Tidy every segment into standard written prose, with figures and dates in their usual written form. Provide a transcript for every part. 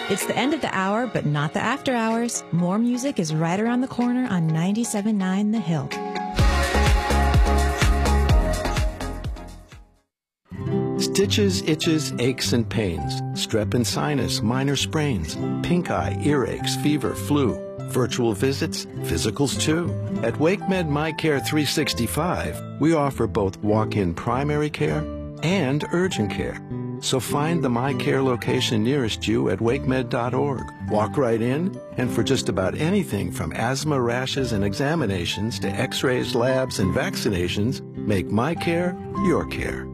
It's the end of the hour, but not the after hours. More music is right around the corner on 97.9 The Hill. Stitches, itches, aches, and pains. Strep and sinus, minor sprains. Pink eye, earaches, fever, flu. Virtual visits, physicals too. At WakeMed MyCare 365, we offer both walk-in primary care and urgent care. So find the MyCare location nearest you at wakemed.org. Walk right in, and for just about anything from asthma, rashes, and examinations to x-rays, labs, and vaccinations, make MyCare your care.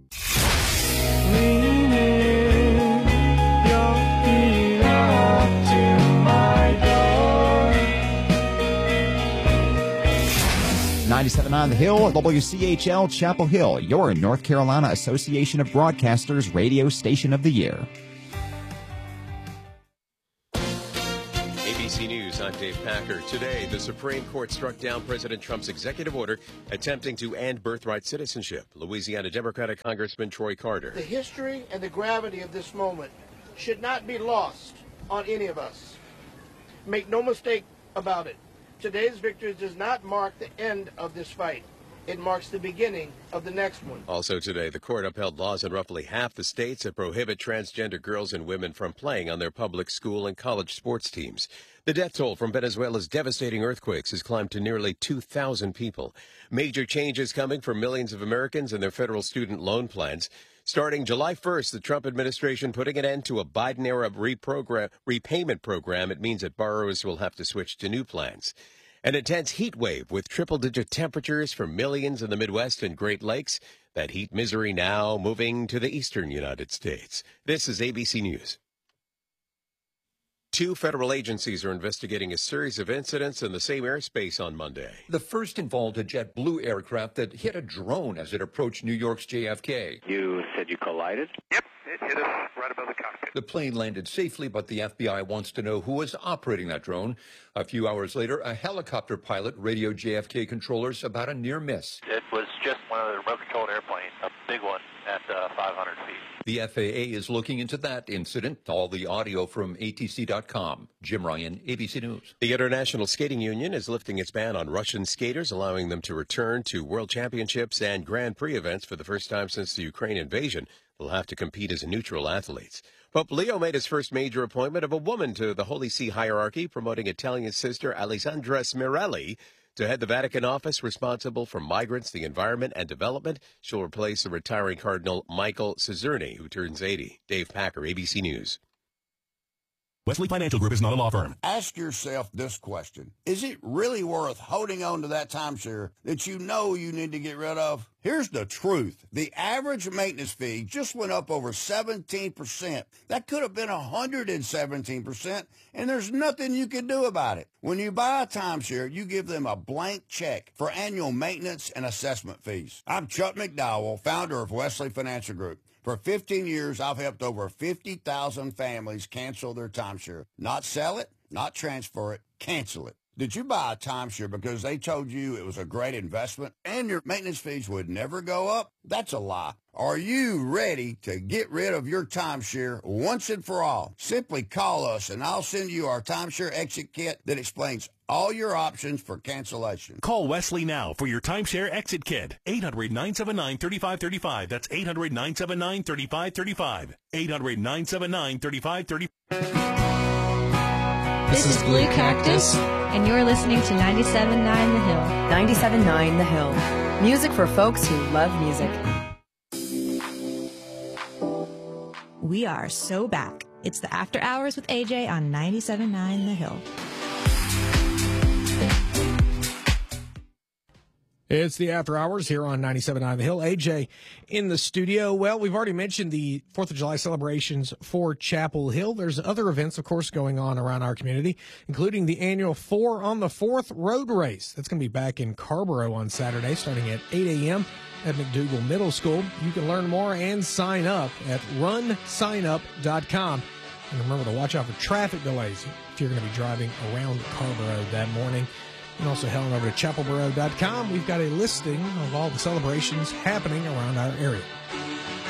97.9 The Hill, WCHL Chapel Hill, your North Carolina Association of Broadcasters Radio Station of the Year. ABC News, I'm Dave Packer. Today, the Supreme Court struck down President Trump's executive order attempting to end birthright citizenship. Louisiana Democratic Congressman Troy Carter. The history and the gravity of this moment should not be lost on any of us. Make no mistake about it. Today's victory does not mark the end of this fight. It marks the beginning of the next one. Also today, the court upheld laws in roughly half the states that prohibit transgender girls and women from playing on their public school and college sports teams. The death toll from Venezuela's devastating earthquakes has climbed to nearly 2,000 people. Major changes coming for millions of Americans and their federal student loan plans. Starting July 1st, the Trump administration putting an end to a Biden-era repayment program. It means that borrowers will have to switch to new plans. An intense heat wave with triple-digit temperatures for millions in the Midwest and Great Lakes. That heat misery now moving to the eastern United States. This is ABC News. Two federal agencies are investigating a series of incidents in the same airspace on Monday. The first involved a JetBlue aircraft that hit a drone as it approached New York's JFK. You said you collided? Yep, it hit us right above the cockpit. The plane landed safely, but the FBI wants to know who was operating that drone. A few hours later, a helicopter pilot radioed JFK controllers about a near miss. It was just one of the remote-controlled airplanes, a big one at 500 feet. The FAA is looking into that incident. All the audio from ATC.com. Jim Ryan, ABC News. The International Skating Union is lifting its ban on Russian skaters, allowing them to return to World Championships and Grand Prix events for the first time since the Ukraine invasion. They'll have to compete as neutral athletes. Pope Leo made his first major appointment of a woman to the Holy See hierarchy, promoting Italian sister Alessandra Smirelli to head the Vatican office responsible for migrants, the environment, and development. She'll replace the retiring Cardinal Michael Cesarni, who turns 80. Dave Packer, ABC News. Wesley Financial Group is not a law firm. Ask yourself this question. Is it really worth holding on to that timeshare that you know you need to get rid of? Here's the truth. The average maintenance fee just went up over 17%. That could have been 117%, and there's nothing you can do about it. When you buy a timeshare, you give them a blank check for annual maintenance and assessment fees. I'm Chuck McDowell, founder of Wesley Financial Group. For 15 years, I've helped over 50,000 families cancel their timeshare. Not sell it, not transfer it, cancel it. Did you buy a timeshare because they told you it was a great investment and your maintenance fees would never go up? That's a lie. Are you ready to get rid of your timeshare once and for all? Simply call us and I'll send you our timeshare exit kit that explains all your options for cancellation. Call Wesley now for your timeshare exit kit. 800-979-3535. That's 800-979-3535. 800-979-3535. This is Blue Cactus, and you're listening to 97.9 The Hill. 97.9 The Hill. Music for folks who love music. We are so back. It's the After Hours with AJ on 97.9 The Hill. It's the After Hours here on 97.9 The Hill. AJ in the studio. Well, we've already mentioned the 4th of July celebrations for Chapel Hill. There's other events, of course, going on around our community, including the annual 4 on the 4th road race. That's going to be back in Carrboro on Saturday, starting at 8 a.m. at McDougal Middle School. You can learn more and sign up at runsignup.com. And remember to watch out for traffic delays if you're going to be driving around Carrboro that morning. You can also head on over to chapelboro.com. We've got a listing of all the celebrations happening around our area.